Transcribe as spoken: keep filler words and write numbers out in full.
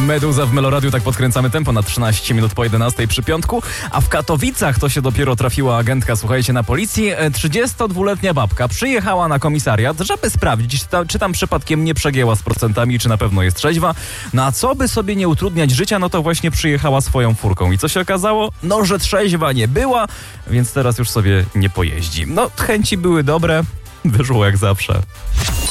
Meduza w Meloradiu, tak podkręcamy tempo na trzynaście minut po jedenastej przy piątku, a w Katowicach to się dopiero trafiła agentka, słuchajcie, na policji. trzydziestodwuletnia babka przyjechała na komisariat, żeby sprawdzić, czy tam, czy tam przypadkiem nie przegięła z procentami, czy na pewno jest trzeźwa. No a co by sobie nie utrudniać życia, no to właśnie przyjechała swoją furką. I co się okazało? No, że trzeźwa nie była, więc teraz już sobie nie pojeździ. No, chęci były dobre, wyszło jak zawsze.